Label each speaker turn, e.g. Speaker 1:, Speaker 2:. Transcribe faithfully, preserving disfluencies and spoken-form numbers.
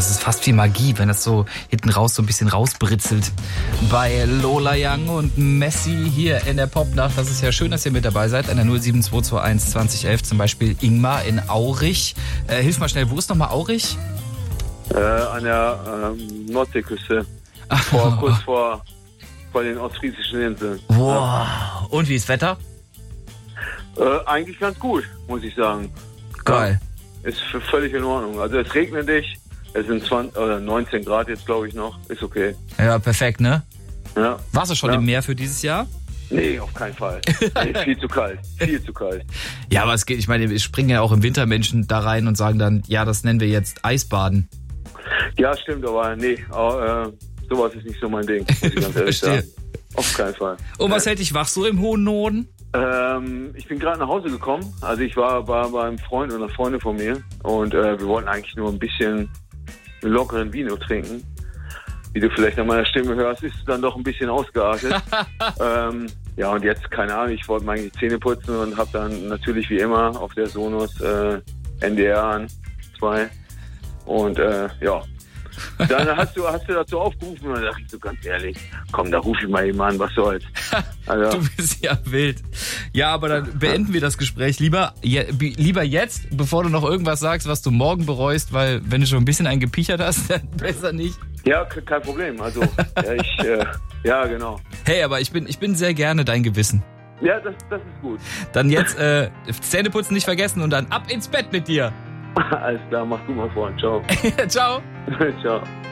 Speaker 1: Das ist fast wie Magie, wenn das so hinten raus so ein bisschen rausbritzelt. Bei Lola Young und Messi hier in der Popnacht. Das ist ja schön, dass ihr mit dabei seid. An der null sieben zwei zwei eins zwanzig elf zum Beispiel Ingmar in Aurich. Äh, hilf mal schnell, wo ist nochmal Aurich?
Speaker 2: Äh, an der ähm, Nordseeküste. Vor, kurz vor, vor den ostfriesischen Inseln.
Speaker 1: Wow.
Speaker 2: Ja.
Speaker 1: Und wie ist Wetter?
Speaker 2: Äh, eigentlich ganz gut, muss ich sagen.
Speaker 1: Geil.
Speaker 2: Ja, ist f- völlig in Ordnung. Also es regnet nicht. Es sind zwanzig, oder neunzehn Grad jetzt, glaube ich, noch. Ist okay.
Speaker 1: Ja, perfekt, ne?
Speaker 2: Ja.
Speaker 1: Warst du schon
Speaker 2: ja.
Speaker 1: im Meer für dieses Jahr?
Speaker 2: Nee, auf keinen Fall. Nee, viel zu kalt. Viel zu kalt.
Speaker 1: Ja, aber es geht, ich meine, es springen ja auch im Winter Menschen da rein und sagen dann, ja, das nennen wir jetzt Eisbaden.
Speaker 2: Ja, stimmt, aber nee, äh, sowas ist nicht so mein Ding, muss ich ganz ehrlich sagen. Auf keinen Fall.
Speaker 1: Und was hält dich wach so im hohen Norden?
Speaker 2: Ähm, ich bin gerade nach Hause gekommen. Also ich war, war bei einem Freund und einer Freundin von mir und äh, wir wollten eigentlich nur ein bisschen lockeren Vino trinken. Wie du vielleicht an meiner Stimme hörst, ist es dann doch ein bisschen ausgeartet. ähm, ja, und jetzt, keine Ahnung, ich wollte mir eigentlich die Zähne putzen und habe dann natürlich wie immer auf der Sonos äh, N D R an, zwei. Und äh, ja, dann hast du, hast du dazu aufgerufen und dann dachte ich so ganz ehrlich, komm, da ruf ich mal jemanden an, was soll's. Also,
Speaker 1: Du bist ja wild. Ja, aber dann beenden wir das Gespräch lieber, je, lieber jetzt, bevor du noch irgendwas sagst, was du morgen bereust, weil wenn du schon ein bisschen einen gepichert hast, dann besser nicht.
Speaker 2: Ja, ke- kein Problem. Also, ja, ich, äh, ja, genau.
Speaker 1: Hey, aber ich bin, ich bin sehr gerne dein Gewissen.
Speaker 2: Ja, das, das ist gut.
Speaker 1: Dann jetzt äh, Zähneputzen nicht vergessen und dann ab ins Bett mit dir.
Speaker 2: Alles klar, mach du mal vor. Ciao.
Speaker 1: Ciao.
Speaker 2: Ciao.